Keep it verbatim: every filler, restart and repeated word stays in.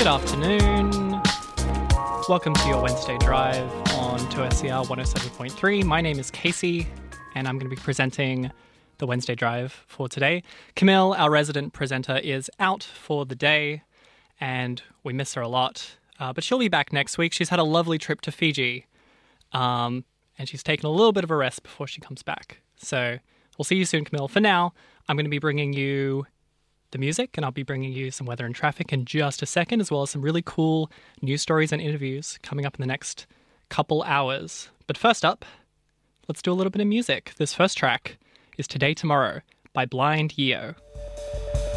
Good afternoon. Welcome to your Wednesday drive on two S C R one oh seven point three. My name is Casey, and I'm going to be presenting the Wednesday drive for today. Camille, our resident presenter, is out for the day, and we miss her a lot. Uh, but she'll be back next week. She's had a lovely trip to Fiji, um, and she's taken a little bit of a rest before she comes back. So we'll see you soon, Camille. For now, I'm going to be bringing you the music, and I'll be bringing you some weather and traffic in just a second, as well as some really cool news stories and interviews coming up in the next couple hours. But first up, let's do a little bit of music. This first track is Today Tomorrow by Blind Yeo.